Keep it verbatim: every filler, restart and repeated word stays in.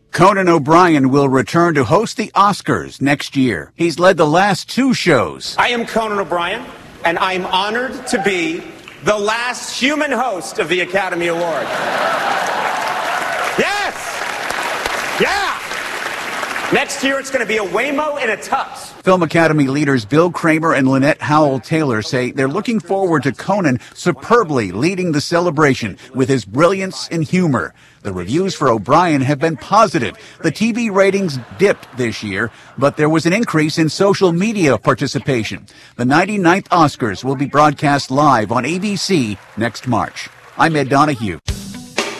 Conan O'Brien will return to host the Oscars next year. He's led the last two shows. I am Conan O'Brien, and I'm honored to be the last human host of the Academy Award. Yes! Yeah! Next year, it's going to be a Waymo and a Tux. Film Academy leaders Bill Kramer and Lynette Howell-Taylor say they're looking forward to Conan superbly leading the celebration with his brilliance and humor. The reviews for O'Brien have been positive. The T V ratings dipped this year, but there was an increase in social media participation. The ninety-ninth Oscars will be broadcast live on A B C next March. I'm Ed Donahue.